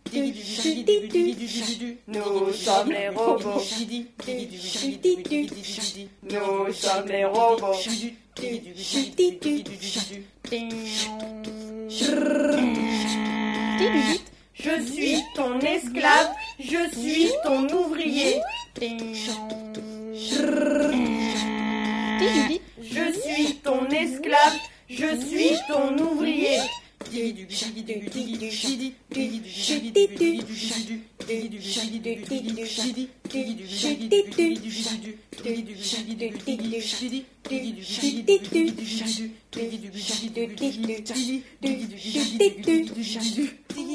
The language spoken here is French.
Nous sommes les robots. Nous sommes les robots. Je suis ton esclave, je suis ton ouvrier. Je suis ton esclave, je suis ton ouvrier.